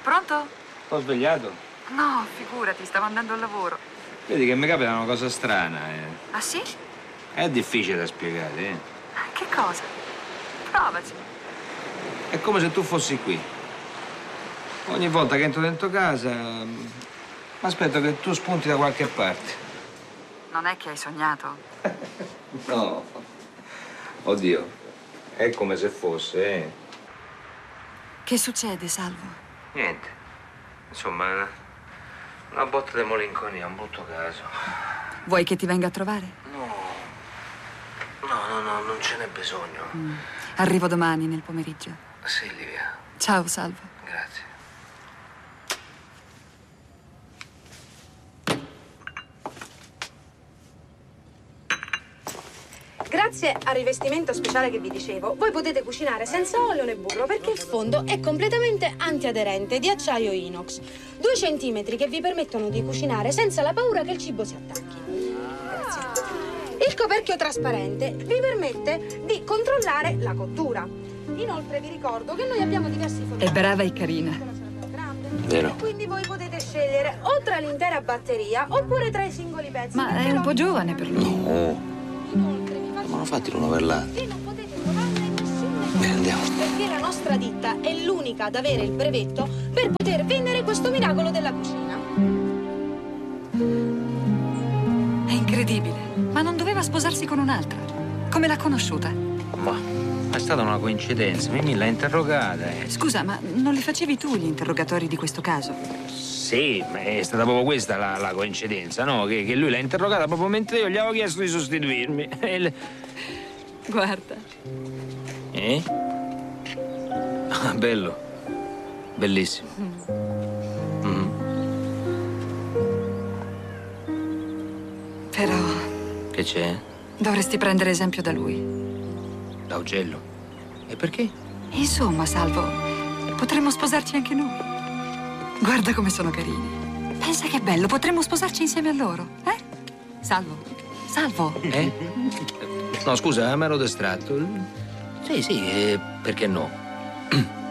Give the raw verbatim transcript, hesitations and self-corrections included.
Pronto? Ho svegliato? No, figurati, stavo andando al lavoro. Vedi che mi capita una cosa strana, eh. Ah, sì? È difficile da spiegare, eh. Che cosa? Provaci. È come se tu fossi qui. Ogni volta che entro dentro casa, mi aspetto che tu spunti da qualche parte. Non è che hai sognato? No. Oddio, è come se fosse, eh. Che succede, Salvo? Niente. Insomma, una botta di malinconia, un brutto caso. Vuoi che ti venga a trovare? No. No, no, no, non ce n'è bisogno. Mm. Arrivo domani nel pomeriggio. Sì, Livia. Ciao, Salvo. Grazie. Grazie al rivestimento speciale che vi dicevo, voi potete cucinare senza olio né burro perché il fondo è completamente antiaderente di acciaio inox. Due centimetri che vi permettono di cucinare senza la paura che il cibo si attacchi. Grazie. Il coperchio trasparente vi permette di controllare la cottura. Inoltre vi ricordo che noi abbiamo diversi formati. È brava e carina. Vero. Quindi voi potete scegliere o tra l'intera batteria oppure tra i singoli pezzi. Ma è un po' giovane per lui. No. Inoltre vi faccio... Ma non fatti una perlata. E non potete trovarla in nessun Bene, andiamo. Perché la nostra ditta è l'unica ad avere il brevetto per poter vendere questo miracolo della cucina. È incredibile. Ma non doveva sposarsi con un'altra. Come l'ha conosciuta? Ma è stata una coincidenza. Mimì l'ha interrogata. Eh. Scusa, ma non li facevi tu gli interrogatori di questo caso? Sì, ma è stata proprio questa la, la coincidenza, no? Che, che lui l'ha interrogata proprio mentre io gli avevo chiesto di sostituirmi. E le... Guarda. Eh? Ah, bello. Bellissimo. Mm. Però Che c'è? dovresti prendere esempio da lui. Da Augello. E perché? Insomma, Salvo, potremmo sposarci anche noi. Guarda come sono carini. Pensa che bello, potremmo sposarci insieme a loro, eh? Salvo, Salvo. Eh? No, scusa, mi ero distratto. Sì, sì, eh, perché no?